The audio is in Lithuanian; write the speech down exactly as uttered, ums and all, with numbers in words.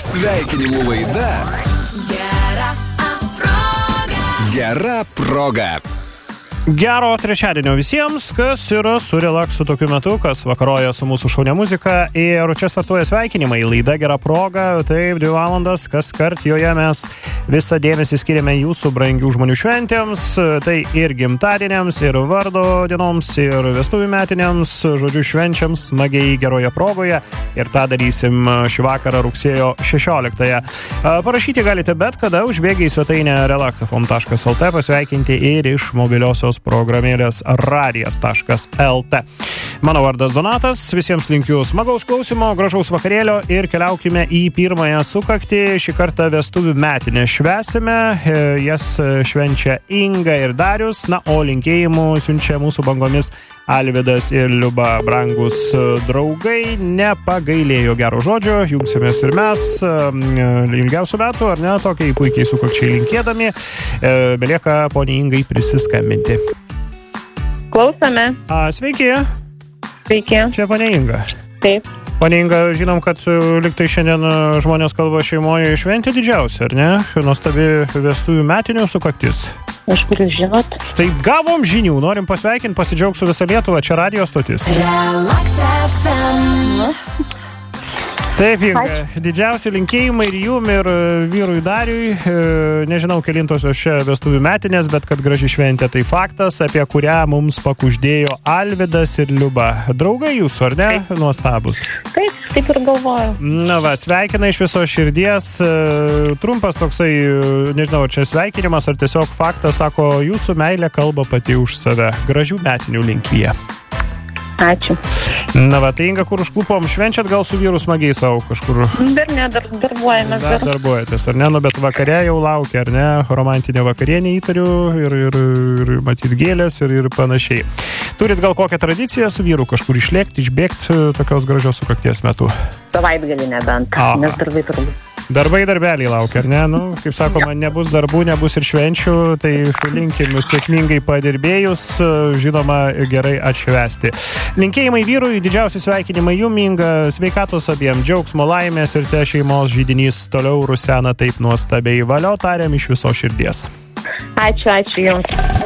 Sveikinimų laida Gera proga. Gera proga. Gero trečiadienio visiems, kas yra su relaksu tokiu metu, kas vakaroja su mūsų šaunia muzika. Ir čia startuoja sveikinimai, laida Gera proga. Taip, dvi valandas, kas kart joje mes visą dėmesį skiriame jūsų brangių žmonių šventėms. Tai ir gimtadieniams, ir vardo dienoms, ir vestuvių metiniams, žodžiu švenčiams, smagiai geroje progoje. Ir tą darysim šį vakarą rugsėjo šešioliktąją. Parašyti galite bet kada, užbėgę į svetainę relaxafm taškas lt, pasveikinti ir iš mobiliosios programėlės radijas taškas lt. Mano vardas Donatas, visiems linkiu smagaus klausimo, gražaus vakarėlio ir keliaukime į pirmąją sukaktį. Šį kartą vestuvių metinę švęsime, jas švenčia Inga ir Darius, na, o linkėjimų siunčia mūsų bangomis Alvydas ir Liuba, brangus draugai, nepagailėjo gero žodžio, jungsimės ir mes ilgiausių metų, ar ne, tokiai puikiai sukakčiai linkėdami, belieka poniai Ingai prisiskambinti. Klausome. A, sveiki. Sveiki. Čia ponia Inga. Taip. Ponia Inga, žinom, kad liktai šiandien žmonės kalba šeimoje šventė didžiausia, ar ne? Nuostabi vestuvių metinių sukaktis. Iš kur jūs žinot? Tai gavom žinių, norim pasveikinti, pasidžiaug su visą Lietuvą, čia radio stotis. Relax F M. Taip, Inga, didžiausi linkėjimai ir jum, ir vyrui Dariui. Nežinau, kelintosios čia vestuvių metinės, bet kad graži šventė tai faktas, apie kurią mums pakuždėjo Alvydas ir Liuba. Draugai jūsų, ar ne? Taip. Nuostabus. Taip, taip ir galvoju. Na va, sveikina iš viso širdies. Trumpas toksai, nežinau, čia sveikinimas ar tiesiog faktas, sako, jūsų meilė kalba pati už save. Gražių metinių linkyje. Ačiū. Na va, tai Inga, kur užklupom, švenčiat gal su vyru smagiai savo kažkur? Dar ne, dar darbuojamės. Dar darbuojatės, ar ne? Nu, bet vakare jau laukia, ar ne? Romantinė vakarienė įtariu ir, ir, ir matyt gėlės ir, ir panašiai. Turit gal kokią tradiciją su vyru kažkur išlėkti, išbėgti tokios gražios sukakties metu? Savaitgalį nebent, Aha. nes darbai turbūt. Darbai darbeliai laukia, ar ne? Nu, kaip sakoma, nebus darbų, nebus ir švenčių, tai linkim sėkmingai padirbėjus, žinoma, gerai atšvęsti. Linkėjimai vyrui, didžiausi sveikinimai jum, Inga, sveikatos abiem, džiaugsmo, laimės ir te šeimos židinys toliau rusena taip nuostabiai. Valio tariam iš viso širdies. Ačiū, ačiū jums.